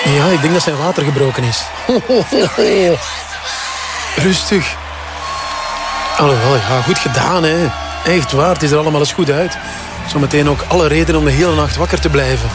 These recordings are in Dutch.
Ja, ik denk dat zijn water gebroken is. Rustig. Alhoewel, ja, goed gedaan, hè. Echt waar, het is er allemaal eens goed uit. Zometeen ook alle reden om de hele nacht wakker te blijven.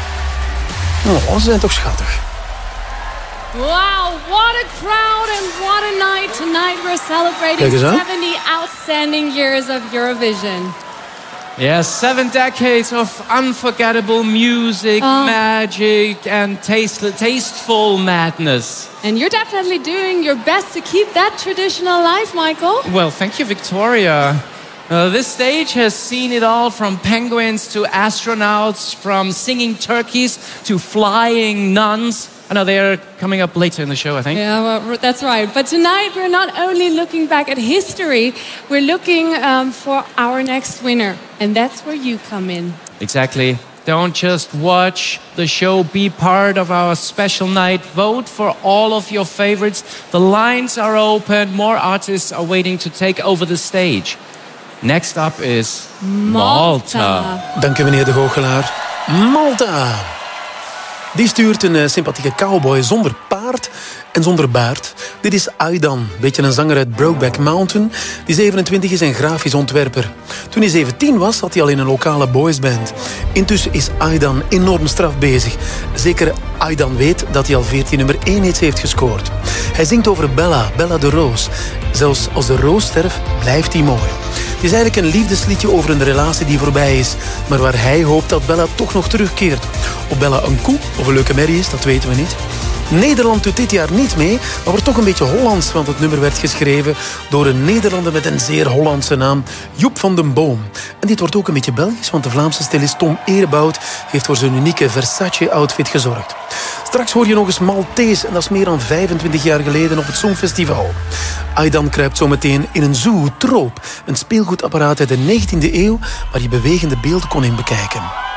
Oh, ze zijn toch schattig. Wow, what a crowd and what a night. Tonight we're celebrating 70 outstanding years of Eurovision. Yes, 7 decades of unforgettable music, magic and tasteful madness. And you're definitely doing your best to keep that tradition alive, Michael. Well, thank you, Victoria. This stage has seen it all, from penguins to astronauts, from singing turkeys to flying nuns. I know they're coming up later in the show, I think. Yeah, well, that's right. But tonight we're not only looking back at history, we're looking for our next winner. And that's where you come in. Exactly. Don't just watch the show, be part of our special night. Vote for all of your favorites. The lines are open. More artists are waiting to take over the stage. Next up is Malta. Dank u, meneer de goochelaar. Malta. Die stuurt een sympathieke cowboy zonder paard en zonder baard. Dit is Aydan, beetje een zanger uit Brokeback Mountain. Die 27 is en grafisch ontwerper. Toen hij 17 was, zat hij al in een lokale boysband. Intussen is Aydan enorm straf bezig. Zeker Aydan weet dat hij al 14 nummer 1 hits heeft gescoord. Hij zingt over Bella, Bella de Roos. Zelfs als de roos sterft, blijft hij mooi. Het is eigenlijk een liefdesliedje over een relatie die voorbij is, maar waar hij hoopt dat Bella toch nog terugkeert. Of Bella een koe of een leuke merrie is, dat weten we niet. Nederland doet dit jaar niet mee, maar wordt toch een beetje Hollands, want het nummer werd geschreven door een Nederlander met een zeer Hollandse naam, Joep van den Boom. En dit wordt ook een beetje Belgisch, want de Vlaamse stylist Tom Erebout heeft voor zijn unieke Versace-outfit gezorgd. Straks hoor je nog eens Maltese, en dat is meer dan 25 jaar geleden op het Songfestival. Aydan kruipt zometeen in een zootroop, een speelgoedapparaat uit de 19e eeuw waar je bewegende beelden kon in bekijken.